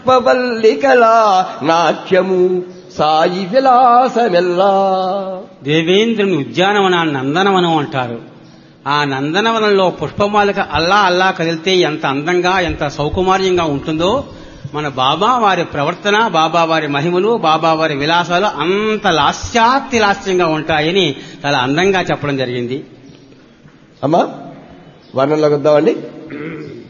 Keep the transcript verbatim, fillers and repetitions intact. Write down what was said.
పవల్లికలా నాట్యము సాయి విలాసమెల్లా. దేవేంద్రుని ఉద్యానవనాన్ని నందనవనం అంటారు. ఆ నందనవనంలో పుష్పమాలిక అల్లా అల్లా కదిలితే ఎంత అందంగా ఎంత సౌకుమార్యంగా ఉంటుందో మన బాబా వారి ప్రవర్తన, బాబా వారి మహిమలు, బాబా వారి విలాసాలు అంత లాస్యాతి లాస్యంగా ఉంటాయని చాలా అందంగా చెప్పడం జరిగింది. అమ్మా వర్ణంలోకి వద్దామండి.